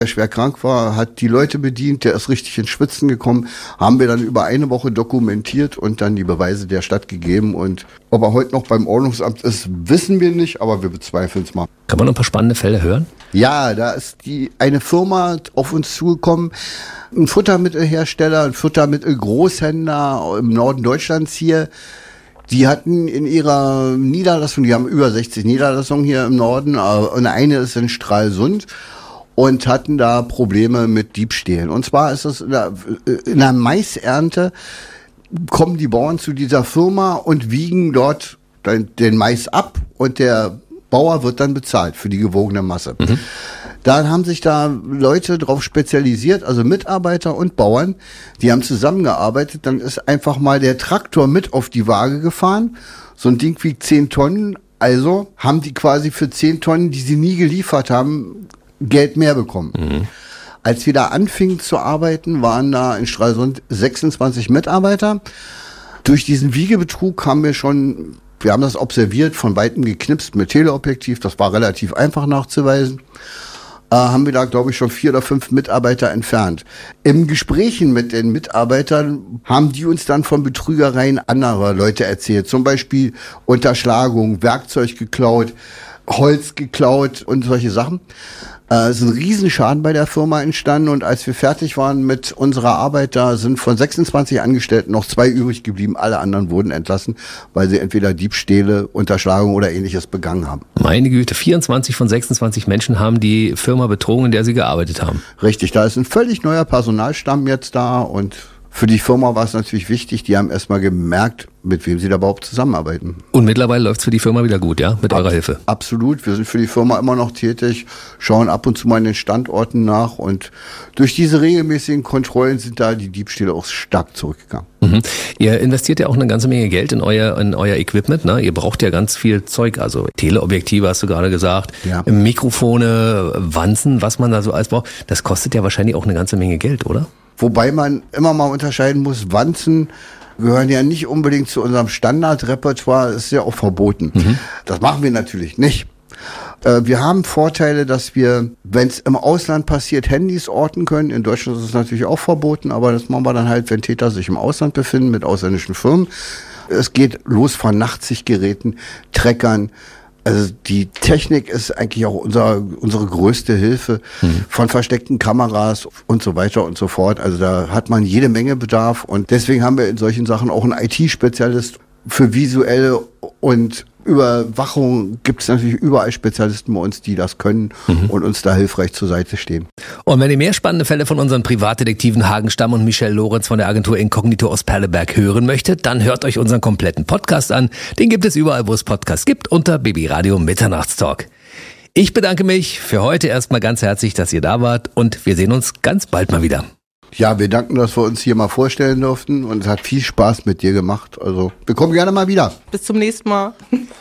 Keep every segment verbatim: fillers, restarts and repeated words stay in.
der schwer krank war, hat die Leute bedient, der ist richtig ins Schwitzen gekommen, haben wir dann über eine Woche dokumentiert und dann die Beweise der Stadt gegeben. Und ob er heute noch beim Ordnungsamt ist, wissen wir nicht, aber wir bezweifeln es mal. Kann man noch ein paar spannende Fälle hören? Ja, da ist die eine Firma auf uns zugekommen, ein Futtermittelhersteller, ein Futtermittelgroßhändler im Norden Deutschlands hier. Die hatten in ihrer Niederlassung, die haben über sechzig Niederlassungen hier im Norden, und eine ist in Stralsund. Und hatten da Probleme mit Diebstählen. Und zwar ist es in der, in der Maisernte, kommen die Bauern zu dieser Firma und wiegen dort den Mais ab und der Bauer wird dann bezahlt für die gewogene Masse. Mhm. Dann haben sich da Leute drauf spezialisiert, also Mitarbeiter und Bauern, die haben zusammengearbeitet. Dann ist einfach mal der Traktor mit auf die Waage gefahren. So ein Ding wiegt zehn Tonnen. Also haben die quasi für zehn Tonnen, die sie nie geliefert haben, Geld mehr bekommen. Mhm. Als wir da anfingen zu arbeiten, waren da in Stralsund sechsundzwanzig Mitarbeiter. Durch diesen Wiegebetrug haben wir schon, wir haben das observiert, von Weitem geknipst mit Teleobjektiv, das war relativ einfach nachzuweisen, äh, haben wir da, glaube ich, schon vier oder fünf Mitarbeiter entfernt. Im Gesprächen mit den Mitarbeitern haben die uns dann von Betrügereien anderer Leute erzählt, zum Beispiel Unterschlagung, Werkzeug geklaut, Holz geklaut und solche Sachen. Es ist ein Riesenschaden bei der Firma entstanden und als wir fertig waren mit unserer Arbeit, da sind von sechsundzwanzig Angestellten noch zwei übrig geblieben. Alle anderen wurden entlassen, weil sie entweder Diebstähle, Unterschlagung oder Ähnliches begangen haben. Meine Güte, vierundzwanzig von sechsundzwanzig Menschen haben die Firma betrogen, in der sie gearbeitet haben. Richtig, da ist ein völlig neuer Personalstamm jetzt da und für die Firma war es natürlich wichtig, die haben erstmal gemerkt, mit wem sie da überhaupt zusammenarbeiten. Und mittlerweile läuft es für die Firma wieder gut, ja? Mit Ab- eurer Hilfe? Absolut, wir sind für die Firma immer noch tätig, schauen ab und zu mal in den Standorten nach und durch diese regelmäßigen Kontrollen sind da die Diebstähle auch stark zurückgegangen. Mhm. Ihr investiert ja auch eine ganze Menge Geld in euer, in euer Equipment, ne? Ihr braucht ja ganz viel Zeug, also Teleobjektive hast du gerade gesagt, ja. Mikrofone, Wanzen, was man da so alles braucht. Das kostet ja wahrscheinlich auch eine ganze Menge Geld, oder? Wobei man immer mal unterscheiden muss, Wanzen gehören ja nicht unbedingt zu unserem Standardrepertoire, ist ja auch verboten. Mhm. Das machen wir natürlich nicht. Äh, wir haben Vorteile, dass wir, wenn es im Ausland passiert, Handys orten können. In Deutschland ist es natürlich auch verboten, aber das machen wir dann halt, wenn Täter sich im Ausland befinden mit ausländischen Firmen. Es geht los von Nachtsichtgeräten, Trackern. Also die Technik ist eigentlich auch unser, unsere größte Hilfe, mhm. von versteckten Kameras und so weiter und so fort. Also da hat man jede Menge Bedarf und deswegen haben wir in solchen Sachen auch einen I T-Spezialist für visuelle und Überwachung. Gibt es natürlich überall Spezialisten bei uns, die das können mhm. und uns da hilfreich zur Seite stehen. Und wenn ihr mehr spannende Fälle von unseren Privatdetektiven Hagen Stamm und Michel Lorenz von der Agentur Inkognito aus Perleberg hören möchtet, dann hört euch unseren kompletten Podcast an. Den gibt es überall, wo es Podcasts gibt, unter Baby Radio Mitternachtstalk. Ich bedanke mich für heute erstmal ganz herzlich, dass ihr da wart und wir sehen uns ganz bald mal wieder. Ja, wir danken, dass wir uns hier mal vorstellen durften und es hat viel Spaß mit dir gemacht. Also, wir kommen gerne mal wieder. Bis zum nächsten Mal.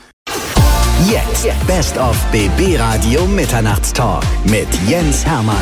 Jetzt Best of B B Radio Mitternachtstalk mit Jens Hermann.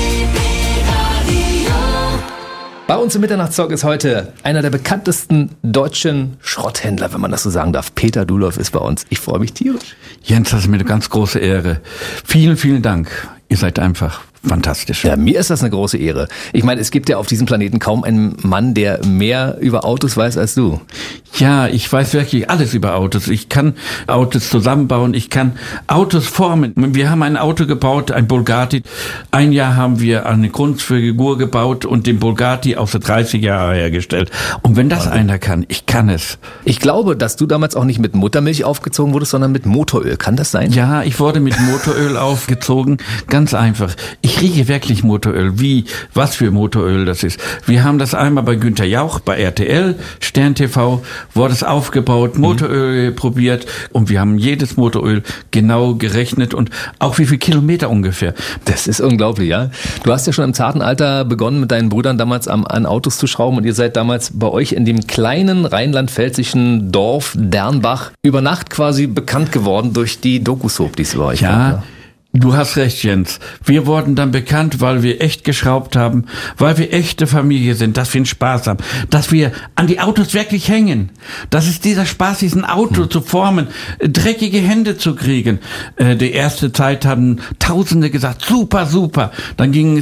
Bei uns im Mitternachtstalk ist heute einer der bekanntesten deutschen Schrotthändler, wenn man das so sagen darf. Peter Dulhoff ist bei uns. Ich freue mich tierisch. Jens, das ist mir eine ganz große Ehre. Vielen, vielen Dank. Ihr seid einfach fantastisch. Ja, mir ist das eine große Ehre. Ich meine, es gibt ja auf diesem Planeten kaum einen Mann, der mehr über Autos weiß als du. Ja, ich weiß wirklich alles über Autos. Ich kann Autos zusammenbauen, ich kann Autos formen. Wir haben ein Auto gebaut, ein Bugatti. Ein Jahr haben wir eine Kunstfigur gebaut und den Bugatti aus den dreißiger Jahren hergestellt. Und wenn das also einer kann, ich kann es. Ich glaube, dass du damals auch nicht mit Muttermilch aufgezogen wurdest, sondern mit Motoröl. Kann das sein? Ja, ich wurde mit Motoröl aufgezogen. Ganz einfach. Ich rieche wirklich Motoröl. Wie, was für Motoröl das ist. Wir haben das einmal bei Günther Jauch, bei R T L, Stern T V, wurde es aufgebaut, Motoröl mhm. probiert und wir haben jedes Motoröl genau gerechnet und auch wie viel Kilometer ungefähr. Das ist unglaublich, ja. Du hast ja schon im zarten Alter begonnen, mit deinen Brüdern damals am, an Autos zu schrauben und ihr seid damals bei euch in dem kleinen rheinland-pfälzischen Dorf Dernbach über Nacht quasi bekannt geworden durch die Doku-Soap, die es bei euch ja. gab. Du hast recht, Jens. Wir wurden dann bekannt, weil wir echt geschraubt haben, weil wir echte Familie sind, dass wir einen Spaß haben, dass wir an die Autos wirklich hängen. Das ist dieser Spaß, diesen Auto hm. zu formen, dreckige Hände zu kriegen. Äh, die erste Zeit haben Tausende gesagt, super, super. Dann ging